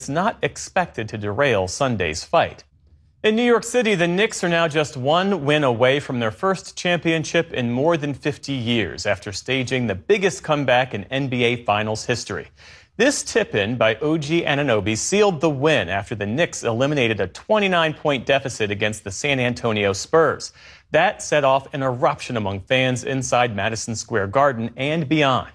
It's not expected to derail Sunday's fight. In New York City, the Knicks are now just one win away from their first championship in more than 50 years after staging the biggest comeback in NBA Finals history. This tip-in by OG Anunoby sealed the win after the Knicks eliminated a 29-point deficit against the San Antonio Spurs. That set off an eruption among fans inside Madison Square Garden and beyond.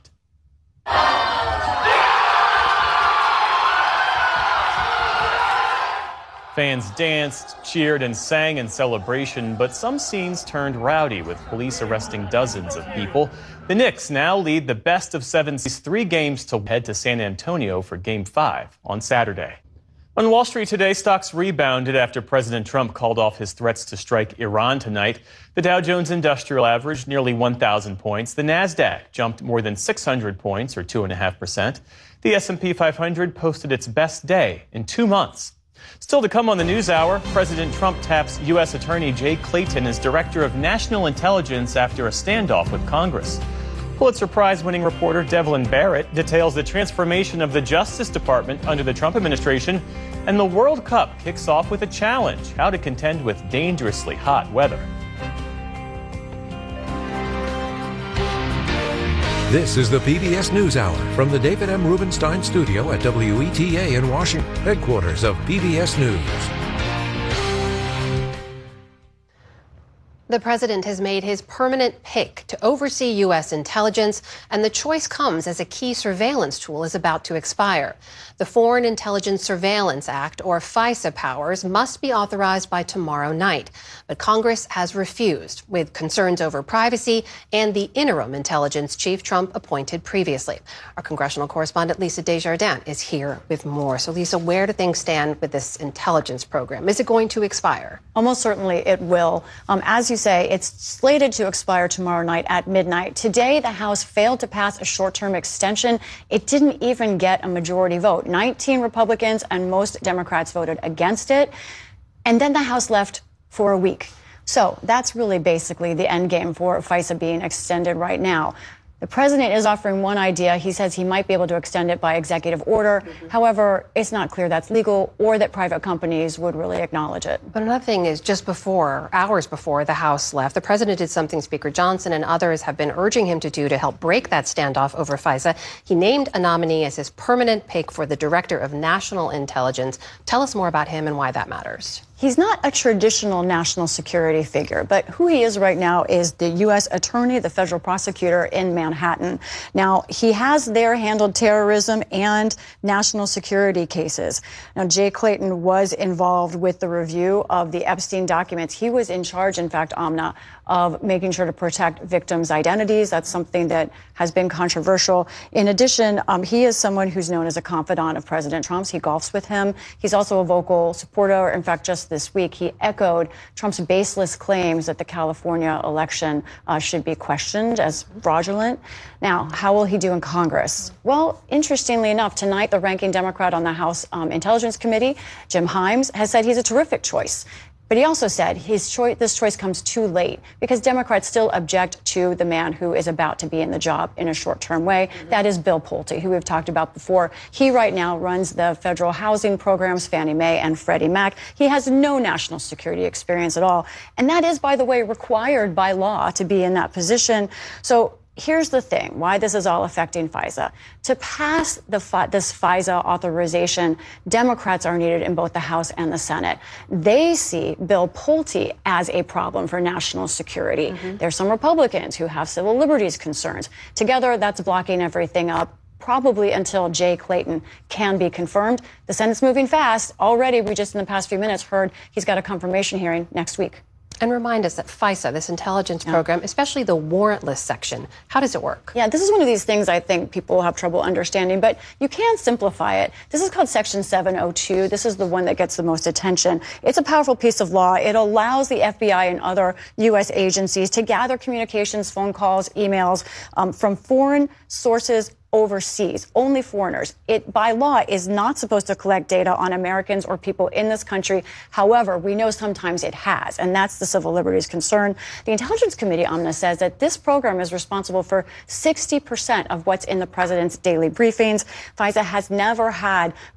Fans danced, cheered, and sang in celebration, but some scenes turned rowdy, with police arresting dozens of people. The Knicks now lead the best of seven, 3 games to head to San Antonio for Game 5 on Saturday. On Wall Street today, stocks rebounded after President Trump called off his threats to strike Iran tonight. The Dow Jones Industrial averaged nearly 1,000 points. The Nasdaq jumped more than 600 points, or 2.5%. The S&P 500 posted its best day in 2 months. Still to come on the NewsHour, President Trump taps U.S. Attorney Jay Clayton as Director of National Intelligence after a standoff with Congress. Pulitzer Prize-winning reporter Devlin Barrett details the transformation of the Justice Department under the Trump administration, and the World Cup kicks off with a challenge: how to contend with dangerously hot weather. This is the PBS NewsHour from the David M. Rubenstein studio at WETA in Washington, headquarters of PBS News. The president has made his permanent pick to oversee U.S. intelligence, and the choice comes as a key surveillance tool is about to expire. The Foreign Intelligence Surveillance Act, or FISA powers, must be authorized by tomorrow night. But Congress has refused, with concerns over privacy and the interim intelligence chief Trump appointed previously. Our congressional correspondent Lisa Desjardins is here with more. So, Lisa, where do things stand with this intelligence program? Is it going to expire? Almost certainly it will. As you say, it's slated to expire tomorrow night at midnight. Today, the House failed to pass a short-term extension. It didn't even get a majority vote. 19 Republicans and most Democrats voted against it. And then the House left for a week. So that's really basically the end game for FISA being extended right now. The president is offering one idea. He says he might be able to extend it by executive order. However, it's not clear that's legal or that private companies would really acknowledge it. But another thing is, just before, hours before the House left, the president did something Speaker Johnson and others have been urging him to do to help break that standoff over FISA. He named a nominee as his permanent pick for the Director of National Intelligence. Tell us more about him and why that matters. He's not a traditional national security figure, but who he is right now is the U.S. attorney, the federal prosecutor in Manhattan. Now, he has there handled terrorism and national security cases. Now, Jay Clayton was involved with the review of the Epstein documents. He was in charge, in fact, Amna, of making sure to protect victims' identities. That's something that has been controversial. In addition, he is someone who's known as a confidant of President Trump's. He golfs with him. He's also a vocal supporter. In fact, just this week, he echoed Trump's baseless claims that the California election should be questioned as fraudulent. Now, how will he do in Congress? Well, interestingly enough, tonight, the ranking Democrat on the House Intelligence Committee, Jim Himes, has said he's a terrific choice. But he also said this choice comes too late because Democrats still object to the man who is about to be in the job in a short-term way. That is Bill Pulte, who we've talked about before. He right now runs the federal housing programs, Fannie Mae and Freddie Mac. He has no national security experience at all. And that is, by the way, required by law to be in that position. So here's the thing, why this is all affecting FISA. To pass this FISA authorization, Democrats are needed in both the House and the Senate. They see Bill Pulte as a problem for national security. There's some Republicans who have civil liberties concerns. Together, that's blocking everything up, probably until Jay Clayton can be confirmed. The Senate's moving fast. Already, we just in the past few minutes heard he's got a confirmation hearing next week. And remind us that FISA, this intelligence program, especially the warrantless section, how does it work? Yeah, this is one of these things I think people have trouble understanding, but you can simplify it. This is called Section 702. This is the one that gets the most attention. It's a powerful piece of law. It allows the FBI and other U.S. agencies to gather communications, phone calls, emails from foreign sources overseas, only foreigners. It, by law, is not supposed to collect data on Americans or people in this country. However, we know sometimes it has, and that's the civil liberties concern. The Intelligence Committee, Amna, says that this program is responsible for 60% of what's in the president's daily briefings. FISA has never had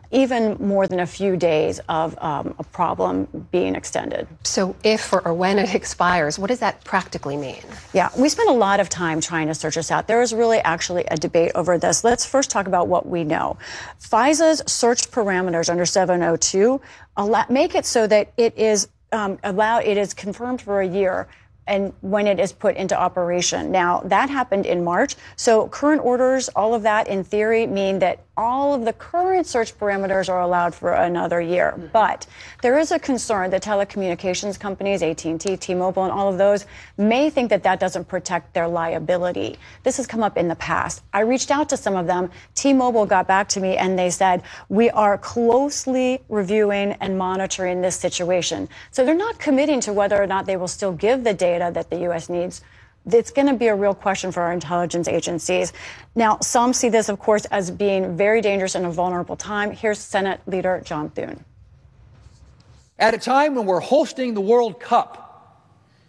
even more than a few days of a problem being extended. So if or when it expires, what does that practically mean? Yeah, we spent a lot of time trying to search this out. There is really actually a debate over this. Let's first talk about what we know. FISA's search parameters under 702 make it so that it is it is confirmed for a year and when it is put into operation. Now, that happened in March. So current orders, all of that in theory mean that all of the current search parameters are allowed for another year. But there is a concern that telecommunications companies, AT&T, T-Mobile, and all of those may think that that doesn't protect their liability. This has come up in the past. I reached out to some of them. T-Mobile got back to me and they said, we are closely reviewing and monitoring this situation. So they're not committing to whether or not they will still give the data that the U.S. needs. It's going to be a real question for our intelligence agencies. Now, some see this, of course, as being very dangerous in a vulnerable time. Here's Senate Leader John Thune. At a time when we're hosting the World Cup,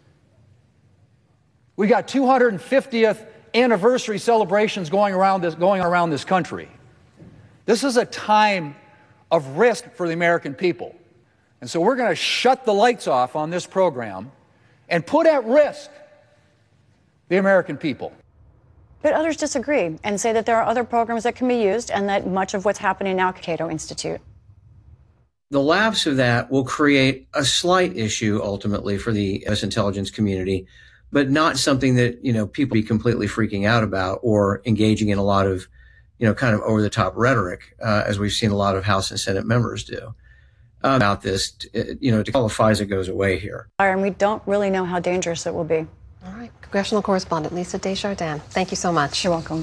we got 250th anniversary celebrations going around this country. This is a time of risk for the American people. And so we're going to shut the lights off on this program and put at risk the American people. But others disagree and say that there are other programs that can be used and that much of what's happening now at Cato Institute. The lapse of that will create a slight issue ultimately for the U.S. intelligence community, but not something that, people be completely freaking out about or engaging in a lot of, kind of over the top rhetoric, as we've seen a lot of House and Senate members do. About this, to call FISA goes away here. And we don't really know how dangerous it will be. All right. Congressional correspondent Lisa Desjardins, thank you so much. You're welcome.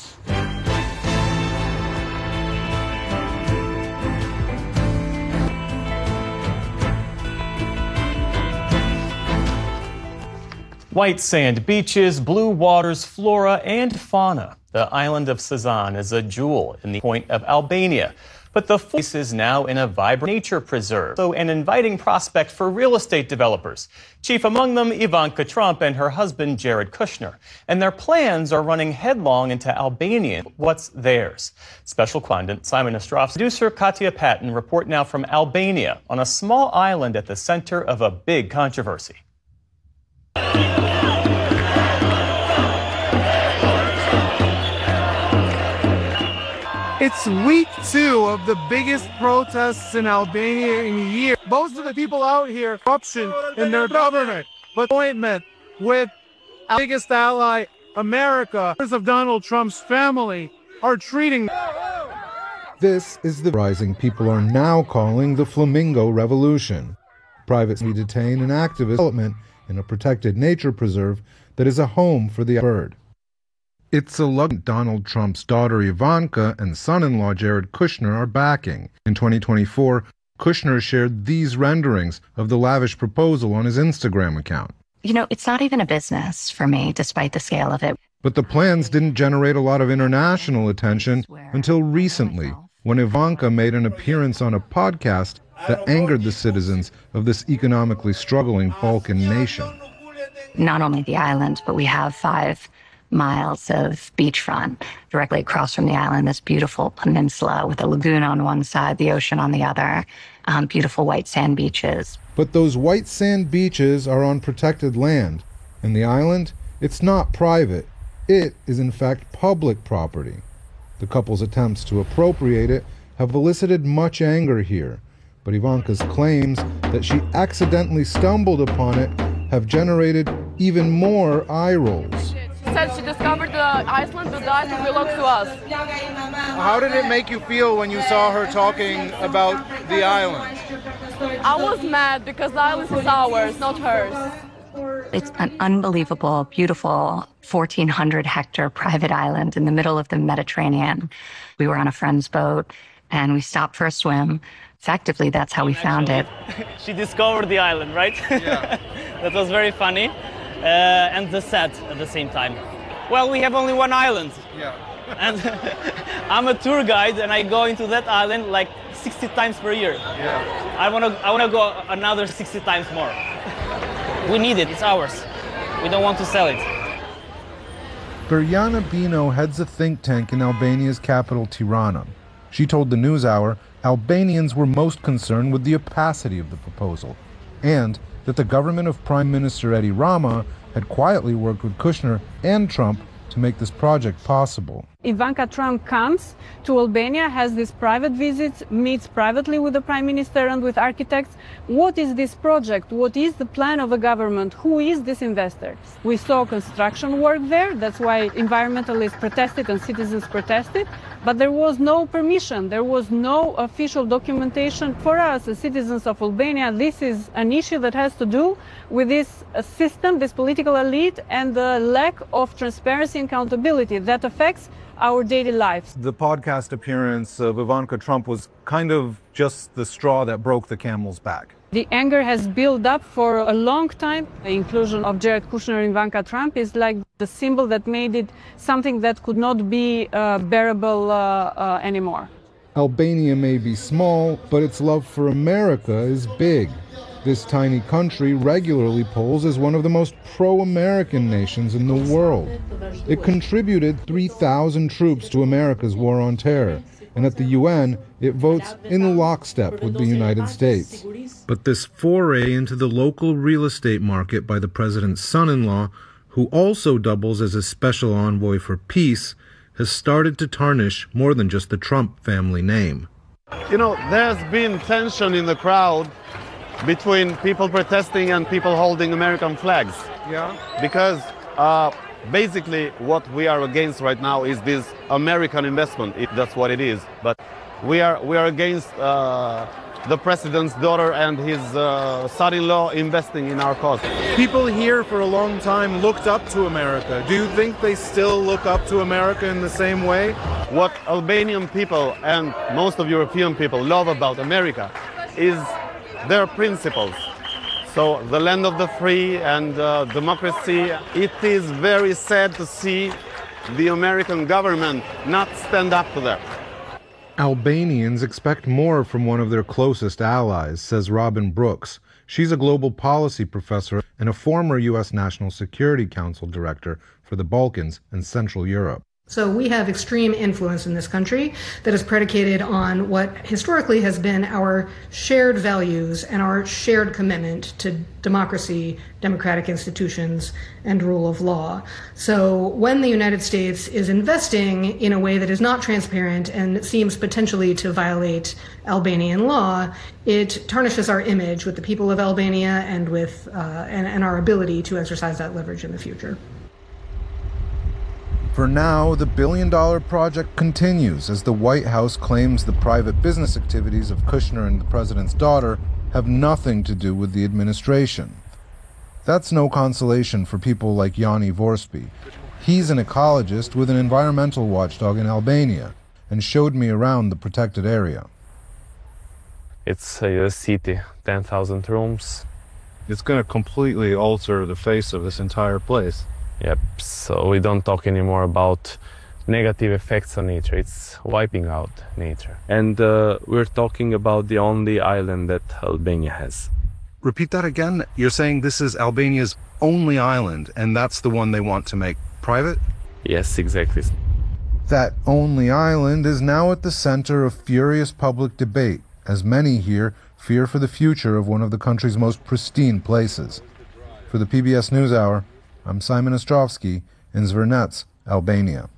White sand beaches, blue waters, flora, and fauna. The island of Sazan is a jewel in the point of Albania. But the place is now in a vibrant nature preserve, so an inviting prospect for real estate developers. Chief among them, Ivanka Trump and her husband, Jared Kushner. And their plans are running headlong into Albania. What's theirs? Special correspondent Simon Ostrovsky, producer Katya Patton report now from Albania on a small island at the center of a big controversy. It's week 2 of the biggest protests in Albania in a year. Most of the people out here, corruption in their government, but appointment with our biggest ally, America, members of Donald Trump's family, are treating. This is the rising people are now calling the Flamingo Revolution. Privately detain an activist development in a protected nature preserve that is a home for the bird. It's a luxury Donald Trump's daughter Ivanka and son-in-law Jared Kushner are backing. In 2024, Kushner shared these renderings of the lavish proposal on his Instagram account. It's not even a business for me, despite the scale of it. But the plans didn't generate a lot of international attention until recently, when Ivanka made an appearance on a podcast that angered the citizens of this economically struggling Balkan nation. Not only the island, but we have 5 miles of beachfront directly across from the island, this beautiful peninsula with a lagoon on one side, the ocean on the other, beautiful white sand beaches. But those white sand beaches are on protected land, and the island, it's not private. It is in fact public property. The couple's attempts to appropriate it have elicited much anger here, but Ivanka's claims that she accidentally stumbled upon it have generated even more eye rolls. Said she discovered the Iceland, but that belongs to us. How did it make you feel when you saw her talking about the island? I was mad because the island is ours, not hers. It's an unbelievable, beautiful 1,400-hectare private island in the middle of the Mediterranean. We were on a friend's boat, and we stopped for a swim. Effectively, that's how we found it. She discovered the island, right? Yeah. That was very funny. And the sad at the same time. Well, we have only one island. Yeah. And I'm a tour guide, and I go into that island like 60 times per year. Yeah. I wanna go another 60 times more. We need it. It's ours. We don't want to sell it. Berjana Bino heads a think tank in Albania's capital, Tirana. She told the NewsHour Albanians were most concerned with the opacity of the proposal, and that the government of Prime Minister Edi Rama had quietly worked with Kushner and Trump to make this project possible. Ivanka Trump comes to Albania, has these private visits, meets privately with the Prime Minister and with architects. What is this project? What is the plan of the government? Who is this investor? We saw construction work there. That's why environmentalists protested and citizens protested. But there was no permission. There was no official documentation. For us, as citizens of Albania, this is an issue that has to do with this system, this political elite, and the lack of transparency and accountability that affects our daily lives. The podcast appearance of Ivanka Trump was kind of just the straw that broke the camel's back. The anger has built up for a long time. The inclusion of Jared Kushner and Ivanka Trump is like the symbol that made it something that could not be bearable anymore. Albania may be small, but its love for America is big. This tiny country regularly polls as one of the most pro-American nations in the world. It contributed 3,000 troops to America's war on terror, and at the UN, it votes in lockstep with the United States. But this foray into the local real estate market by the president's son-in-law, who also doubles as a special envoy for peace, has started to tarnish more than just the Trump family name. You know, there's been tension in the crowd between people protesting and people holding American flags. Yeah. Because basically what we are against right now is this American investment, if that's what it is. But we are against the president's daughter and his son-in-law investing in our cause. People here for a long time looked up to America. Do you think they still look up to America in the same way? What Albanian people and most of European people love about America is their principles. So the land of the free and democracy. It is very sad to see the American government not stand up to that. Albanians expect more from one of their closest allies, says Robin Brooks. She's a global policy professor and a former U.S. National Security Council director for the Balkans and Central Europe. So we have extreme influence in this country that is predicated on what historically has been our shared values and our shared commitment to democracy, democratic institutions, and rule of law. So when the United States is investing in a way that is not transparent and seems potentially to violate Albanian law, it tarnishes our image with the people of Albania and with and our ability to exercise that leverage in the future. For now, the billion-dollar project continues as the White House claims the private business activities of Kushner and the president's daughter have nothing to do with the administration. That's no consolation for people like Yanni Vorspi. He's an ecologist with an environmental watchdog in Albania and showed me around the protected area. It's a city, 10,000 rooms. It's going to completely alter the face of this entire place. Yep, so we don't talk anymore about negative effects on nature. It's wiping out nature. And we're talking about the only island that Albania has. Repeat that again. You're saying this is Albania's only island, and that's the one they want to make private? Yes, exactly. That only island is now at the center of furious public debate, as many here fear for the future of one of the country's most pristine places. For the PBS NewsHour, I'm Simon Ostrovsky in Zvernets, Albania.